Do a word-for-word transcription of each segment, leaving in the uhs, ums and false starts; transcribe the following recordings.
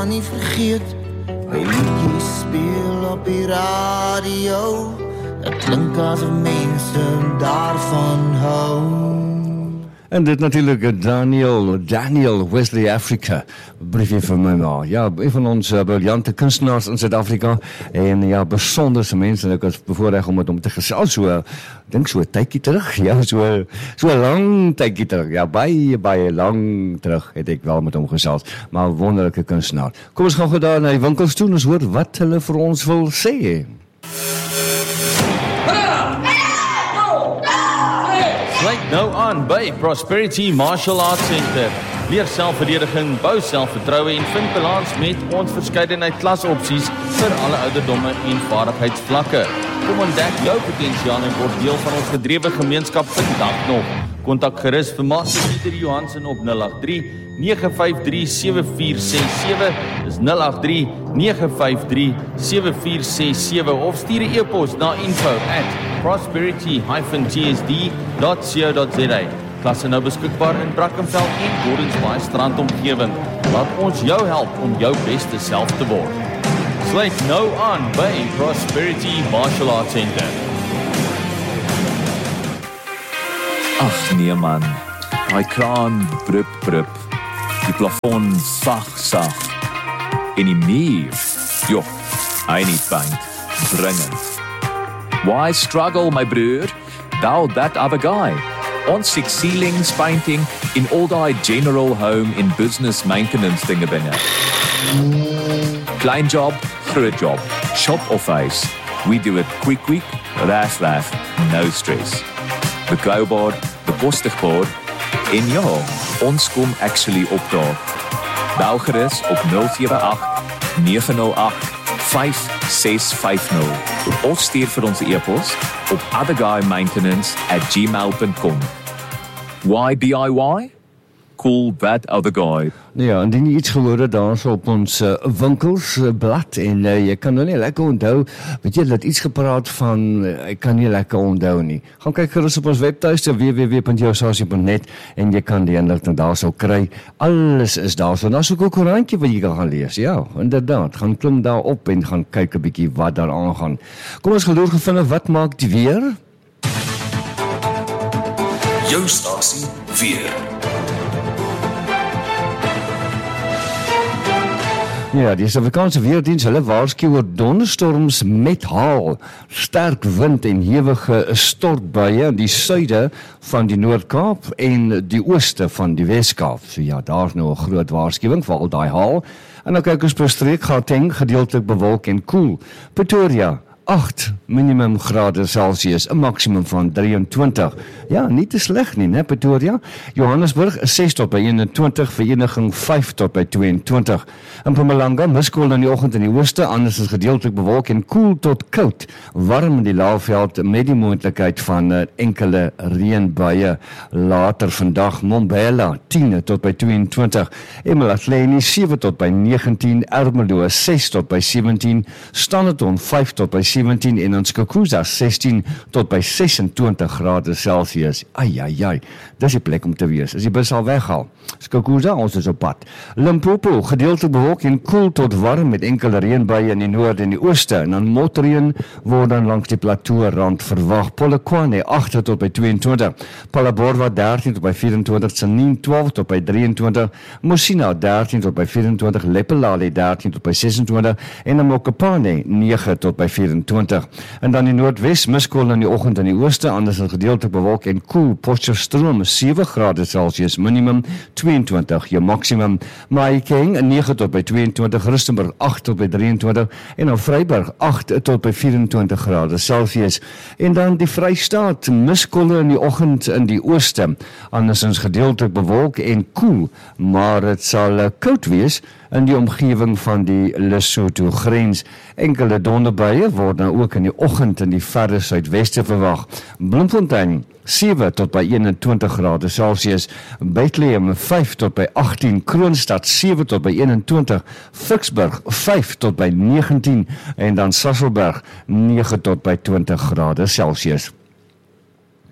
nie vergeet, my liedjies speel op die radio, het klink asof mense daarvan hou. En dit natuurlijk Daniel, Daniel Wesley Africa, briefje van my ma. Ja, een van ons uh, briljante kunstenaars in Suid-Afrika, en ja, besonderse mense, en ek was bevoorreg om het om te gesels, so, ek dink so 'n tydjie terug, ja, so, so 'n lang tydjie terug, ja, baie, baie lang terug, het ek wel met hom gesels, maar 'n wonderlike kunstenaar. Kom ons gaan gou daar na die winkels toe, en ons hoor wat hulle vir ons wil sê. Sluit nou aan by Prosperity Martial Arts Center. Leer selfverdediging, bou selfvertroue en vind balans met ons verskeidenheid klasopsies vir alle ouderdomme en vaardigheidsvlakke. Kom ontdek jou potensiaal en word deel van ons gedrewe gemeenskap vandag nog. Kontak gerus vir Master Pieter Johansen op nul agt drie, nege vyf drie, sewe vier ses sewe, dis nul agt drie, nege vyf drie, sewe vier ses sewe of stuur 'n e-pos na info at prosperity dash t s d dot co dot z a. Klasse nou beskikbaar in Brackenfell en Gordons Bay strandomgewing. Laat ons jou help om jou beste self te word. Sluit nou aan by Prosperity Martial Arts Center. Ag nee man, die kraan brup brup, die plafon sag sag, en die muur, joh, hy nie paint, dringend. Why struggle, my broer? Thou that other guy. Ons six ceilings painting in all die general home in business maintenance dinge binne. Klein job, groot job, shop of face. We do it quick quick, raf raf, no stress. Betrouwbaar, bekostigbaar, en ja, ons kom actually opdaag. Bel gerus op nul sewe agt, nege nul agt, vyf ses vyf nul of stuur vir ons e-pos op otherguymaintenance at gmail dot com. Why D I Y? Cool that other guy. Ja, indien jy iets gehoor het daar so op ons uh, winkelsblad, en uh, jy kan nou nie lekker onthou, weet jy, dat iets gepraat van, uh, ek kan nie lekker onthou nie. Gaan kyk gerus op ons webtuiste, w w w punt jou sasie punt net, en jy kan die inligting daar so kry. Alles is daar so, daar is ook 'n koerantjie wat jy kan gaan lees, ja, inderdaad, gaan klim daar op en gaan kyk 'n bietjie wat daar aangaan. Kom ons geloor gevind, wat maak die weer? Jou stasie weer. Ja, die Suid-Afrikaanse Weerdiens, hulle waarsku oor donderstorms met haal, sterk wind en hewige stortbuie in die suide van die Noord-Kaap en die ooste van die Wes-Kaap. So ja, daar is nou 'n groot waarskuwing vir al daai haal. En nou kyk ons per streek, Gauteng gedeeltelik bewolk en koel. Pretoria agt minimum grade Celsius, 'n maksimum van drieëntwintig. Ja, nie te sleg nie, né, Pretoria. Johannesburg ses tot by eenentwintig, Vereniging vyf tot by tweeëntwintig. In Mpumalanga miskoel in die oggend in die ooste, anders is gedeeltelik bewolk en koel tot koud. Warm in die Laagveld met die moontlikheid van uh, enkele reënbuie later vandag. Mbombela tien tot by tweeëntwintig, eMalahleni sewe tot by negentien, Ermelo ses tot by sewentien, Standerton vyf tot by sewentien en in Skukuza sestien tot by sesentwintig grade Celsius. Ai ai ai, dis die plek om te wees. As die bus al weghaal. Skukuza, ons is op pad. Limpopo gedeeltelik bewolk en koel tot warm met enkele reënbuie in die noord en die ooste, en dan motreën word dan langs die plateau rand verwag. Polokwane agt tot by tweeëntwintig, Phalaborwa dertien tot by vyf-en-twintig, Tshwane twaalf tot by drieëntwintig, Musina dertien tot by vyf-en-twintig, Lephalale dertien tot by ses-en-twintig en in Mokopane nege tot by vyf-en-twintig. En dan die noordwes miskoel in die oggend in die ooste, anders is gedeeltelik bewolk en koel. Potchefstroom sewe grade Celsius minimum, tweeëntwintig jou maksimum. Mahikeng nege tot by tweeëntwintig, Rustenburg agt tot by drieëntwintig en dan Vryburg agt tot by vyf-en-twintig grade Celsius. En dan die Vrystaat miskoel in die oggend in die ooste, anders is gedeeltelik bewolk en koel, maar dit sal koud wees in die omgewing van die Lesotho grens. Enkele donderbuie word nou ook in die oggend in die verre suidweste verwag. Bloemfontein sewe tot by eenentwintig grade Celsius, Bethlehem vyf tot by agttien, Kroonstad sewe tot by eenentwintig, Ficksburg vyf tot by negentien en dan Sasolburg nege tot by twintig grade Celsius.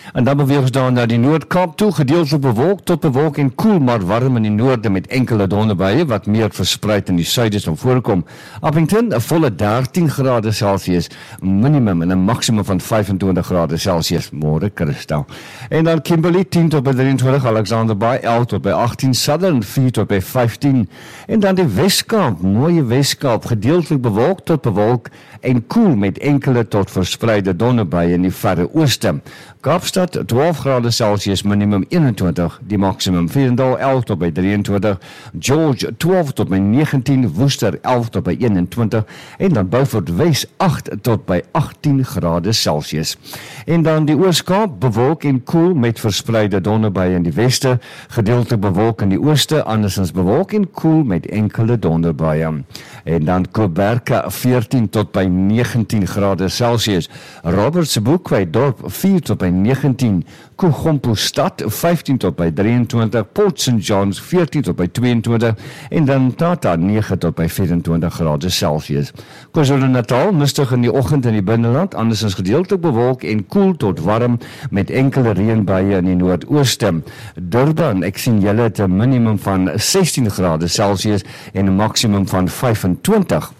En dan beweeg ons dan na die Noord-Kaap toe, gedeeltelik bewolk tot bewolk en koel, maar warm in die noorde met enkele donderbuie wat meer verspreid in die suide sal voorkom. Appington, 'n volle dertien grade Celsius, minimum en 'n maksimum van vyfentwintig grade Celsius. Môre Christel. En dan Kimberley, tien tot by drieëntwintig, Alexander Bay, elf tot by agttien, Southern, vier tot by vyftien. En dan die Weskaap, mooie Weskaap, gedeeltelik bewolk tot bewolk en koel met enkele tot verspreide donderbuie in die verre ooste. Kaapstad, twaalf grade Celsius, minimum eenentwintig, die maksimum Vierendal, elf tot by drieëntwintig, George, twaalf tot by negentien, Worcester, elf tot by eenentwintig, en dan Beaufort Wes, agt tot by agttien grade Celsius. En dan die Oos-Kaap, bewolk en koel met verspreide donderbuie in die weste, gedeeltelik bewolk in die ooste, andersins bewolk en koel met enkele donderbuie. En dan Koberka, veertien tot by negentien grade Celsius, Robertsburg, dorp, vier tot by negentien, Kugompo stad, vyftien tot by drieëntwintig, Port Saint John's, veertien tot by tweeëntwintig, en dan Tata, nege tot by vyfentwintig grade Celsius. KwaZulu-Natal, mistig in die oggend in die binneland, andersins gedeeltelik bewolk en koel tot warm met enkele reënbuie in die noordooste. Durban, ek sien julle het 'n minimum van sestien grade Celsius en 'n maksimum van vyfentwintig.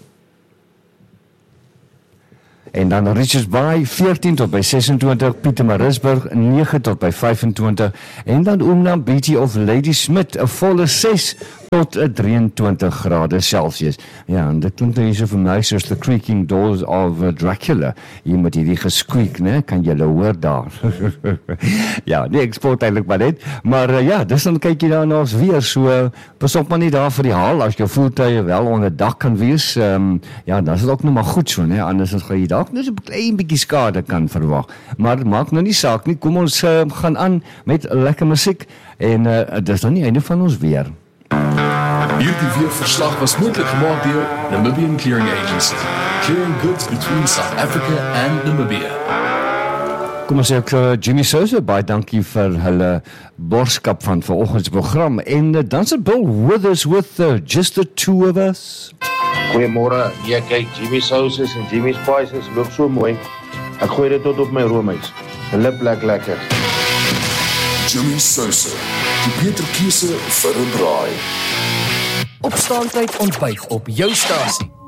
En dan Richards Bay, veertien tot by sesentwintig, Pietermaritzburg, nege tot by vyfentwintig, en dan Oomnampie of Ladysmith, 'n volle ses tot drieëntwintig grade Celsius. Ja, en dit klink nou so vir my soos the creaking doors of uh, Dracula. Hier met hierdie gesqueak, né? Kan julle hoor daar? Ja, nee, ek spot eintlik maar net. Maar uh, ja, dis dan kyk jy daar na ons weer, so uh, pas op maar nie daar vir die haal, as jou voertuie wel onder dak kan wees, um, ja, dan is dit ook nog maar goed so, né? Anders gaan jy dalk net 'n klein bietjie skade kan verwag. Maar dit maak nou nie saak nie, kom ons uh, gaan aan met lekker musiek, en uh, dis dan nie einde van ons weer. Hierdie weerverslag was moontlik gemaak deur Namibian Clearing Agency, clearing goods between South Africa and Namibia. Kom ons sê ook uh, Jimmy Sousa, baie dankie vir hulle borskap van vanoggend se program, en uh, dan sit Bill Withers with uh, Just the Two of Us. Goeiemôre, ja kyk, Jimmy Sousa's en Jimmy Spice's loop so mooi. Ek gooi dit tot op my roomys. Lip lek lekker. Jimmy Sousa, die beter keuse vir 'n braai. Opstaan tyd ontbyt op jou stasie.